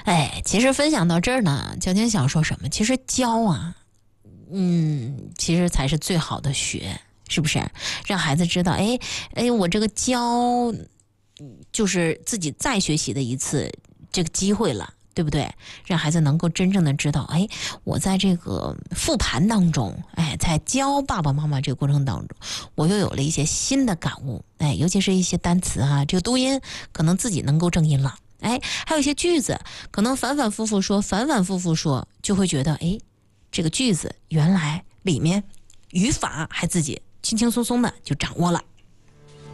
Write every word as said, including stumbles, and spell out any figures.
哎，其实分享到这儿呢，娇娟想说什么？其实教啊，嗯，其实才是最好的学，是不是？让孩子知道，哎哎，我这个教就是自己再学习的一次这个机会了。对不对？让孩子能够真正的知道，哎，我在这个复盘当中，哎，在教爸爸妈妈这个过程当中，我又有了一些新的感悟，哎，尤其是一些单词啊，这个读音可能自己能够正音了，哎，还有一些句子可能反反复复说，反反复复说，就会觉得，哎，这个句子原来里面语法还自己轻轻松松的就掌握了。